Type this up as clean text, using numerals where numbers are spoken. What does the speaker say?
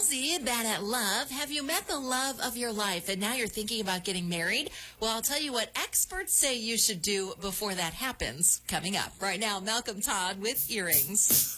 Halsey, Bad at Love. Have you met the love of your life and now you're thinking about getting married? Well, I'll tell you what experts say you should do before that happens. Coming up right now, Malcolm Todd with Earrings.